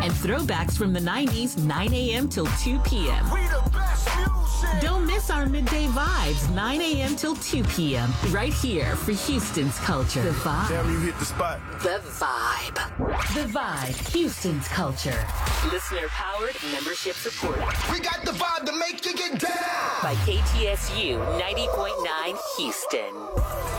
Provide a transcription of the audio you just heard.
live throwbacks from the 90s, 9 a.m. till 2 p.m. We the best music. Don't miss our midday vibes, 9 a.m. till 2 p.m. right here for Houston's culture. The Vibe. Damn, you hit the spot. The Vibe. The Vibe, Houston's culture. Listener powered, membership supported. We got the vibe to make you get down. By KTSU 90.9 Houston.